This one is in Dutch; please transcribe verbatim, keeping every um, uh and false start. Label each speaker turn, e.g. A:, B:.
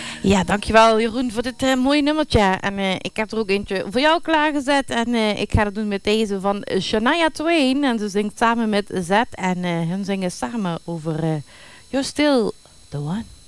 A: Ja, dankjewel Jeroen voor dit uh, mooie nummertje. En uh, ik heb er ook eentje voor jou klaargezet. En uh, ik ga het doen met deze van Shania Twain. En ze zingt samen met Z. En uh, hun zingen samen over uh, You're Still the One.